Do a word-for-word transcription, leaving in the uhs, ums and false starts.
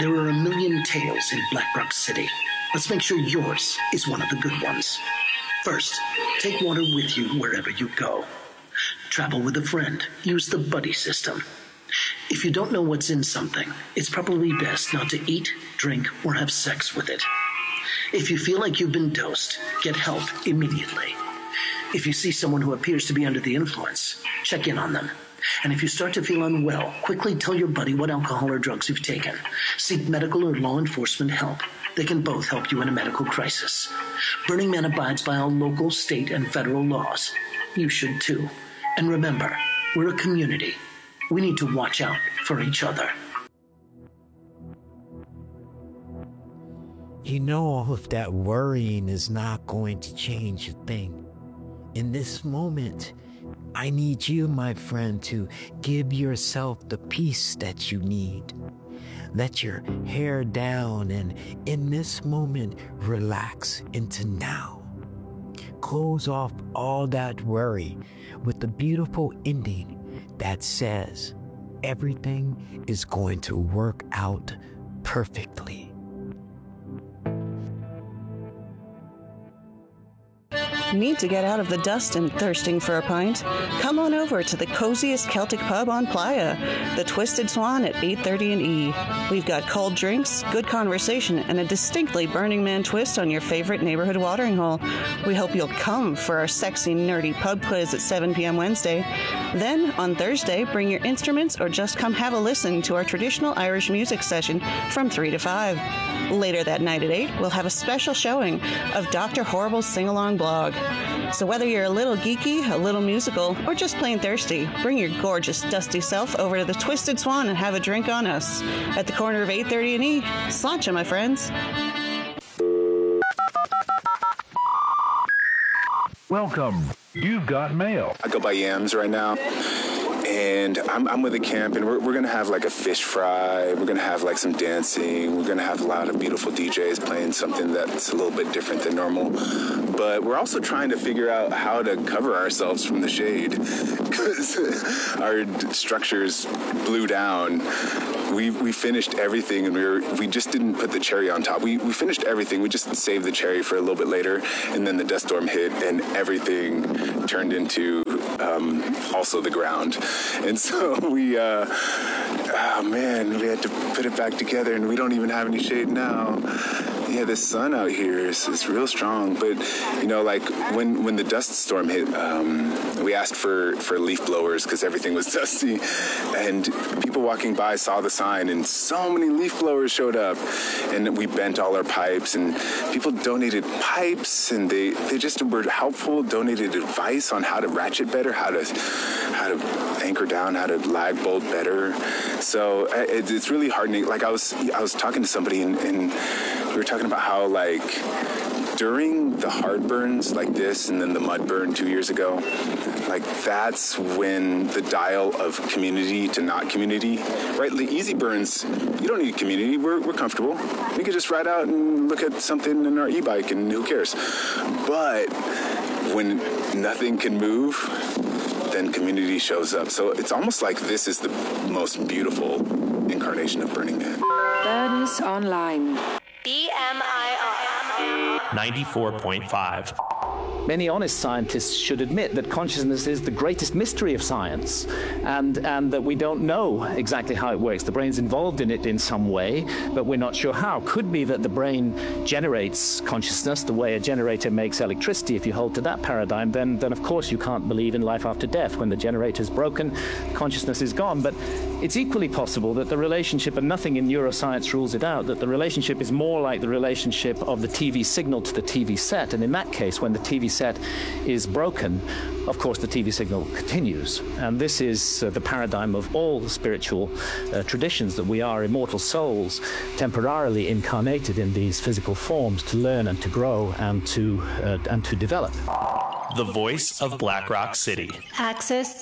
There are a million tales in Black Rock City. Let's make sure yours is one of the good ones. First, take water with you wherever you go. Travel with a friend. Use the buddy system. If you don't know what's in something, it's probably best not to eat, drink, or have sex with it. If you feel like you've been dosed, get help immediately. If you see someone who appears to be under the influence, check in on them. And if you start to feel unwell, quickly tell your buddy what alcohol or drugs you've taken. Seek medical or law enforcement help. They can both help you in a medical crisis. Burning Man abides by all local, state, and federal laws. You should too. And remember, we're a community. We need to watch out for each other. You know, all of that worrying is not going to change a thing. In this moment, I need you, my friend, to give yourself the peace that you need. Let your hair down and in this moment, relax into now. Close off all that worry with the beautiful ending that says everything is going to work out perfectly. Need to get out of the dust and thirsting for a pint? Come on over to the coziest Celtic pub on Playa, the Twisted Swan at eight thirty and E. We've got cold drinks, good conversation, and a distinctly Burning Man twist on your favorite neighborhood watering hole. We hope you'll come for our sexy, nerdy pub quiz at seven p.m. Wednesday. Then, on Thursday, bring your instruments or just come have a listen to our traditional Irish music session from three to five. Later that night at eight, we'll have a special showing of Doctor Horrible's sing-along blog. So whether you're a little geeky, a little musical, or just plain thirsty, bring your gorgeous, dusty self over to the Twisted Swan and have a drink on us. At the corner of eight thirty and E. Sláinte, my friends. Welcome. You've got mail. I go by Yams right now. And I'm, I'm with a camp, and we're, we're going to have like a fish fry. We're going to have like some dancing. We're going to have a lot of beautiful D Js playing something that's a little bit different than normal. But we're also trying to figure out how to cover ourselves from the shade because our structures blew down. We we finished everything, and we were we just didn't put the cherry on top. We we finished everything. We just saved the cherry for a little bit later, and then the dust storm hit, and everything turned into um, also the ground. And so we, uh, oh man, we had to put it back together, and we don't even have any shade now. Yeah, the sun out here is, is real strong. But, you know, like when, when the dust storm hit, um, we asked for, for leaf blowers because everything was dusty. And people walking by saw the sign, and so many leaf blowers showed up. And we bent all our pipes, and people donated pipes, and they, they just were helpful, donated advice on how to ratchet better, how to how to anchor down, how to lag bolt better. So it, it's really heartening. Like I was I was talking to somebody, and, and we were talking about how, like, during the hard burns like this and then the mud burn two years ago, like, that's when the dial of community to not community, right? The easy burns, you don't need community. We're, we're comfortable. We could just ride out and look at something in our e-bike, and who cares? But when nothing can move, then community shows up. So it's almost like this is the most beautiful incarnation of Burning Man. Burners Online. B M I R ninety-four point five. Many honest scientists should admit that consciousness is the greatest mystery of science, and, and that we don't know exactly how it works. The brain's involved in it in some way, but we're not sure how. Could be that the brain generates consciousness the way a generator makes electricity. If you hold to that paradigm, then, then of course you can't believe in life after death. When the generator's broken, consciousness is gone. But it's equally possible that the relationship, and nothing in neuroscience rules it out, that the relationship is more like the relationship of the T V signal to the T V set. And in that case, when the T V set is broken, of course the T V signal continues. And this is uh, the paradigm of all spiritual uh, traditions, that we are immortal souls temporarily incarnated in these physical forms to learn and to grow and to uh, and to develop. The voice of Black Rock City. Access